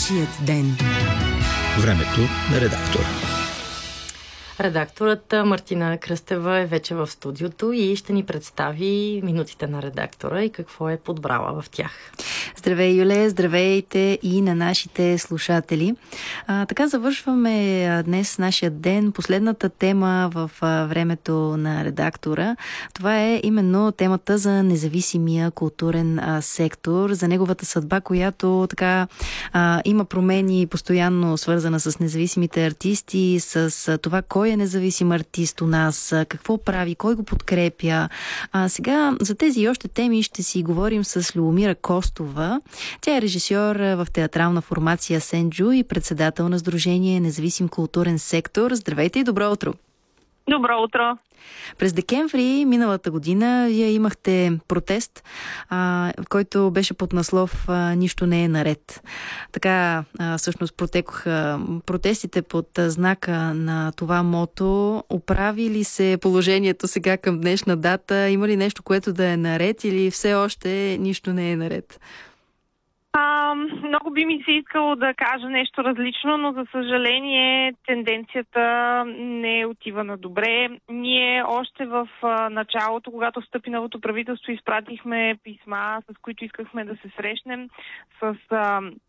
Нашият ден. Времето на редактора. Редакторът Мартина Кръстева е вече в студиото и ще ни представи минутите на редактора и какво е подбрала в тях. Здравей, Юле, здравейте и на нашите слушатели. Така завършваме днес нашия ден. Последната тема в времето на редактора. Това е именно темата за независимия културен сектор, за неговата съдба, която така има промени постоянно свързана с независимите артисти, с това кой е независим артист у нас, какво прави, кой го подкрепя. Сега за тези и още теми ще си говорим с Любомира Костова. Тя е режисьор в театрална формация Сенджу и председател на Сдружение Независим културен сектор. Здравейте и добро утро! Добро утро! През декември миналата година вие имахте протест, който беше под наслов "Нищо не е наред". Така всъщност протекоха протестите под знака на това мото. Оправи ли се положението сега към днешна дата? Има ли нещо, което да е наред или все още нищо не е наред? Много би ми се искало да кажа нещо различно, но за съжаление тенденцията не отива на добре. Ние още в началото, когато встъпи новото правителство, изпратихме писма, с които искахме да се срещнем с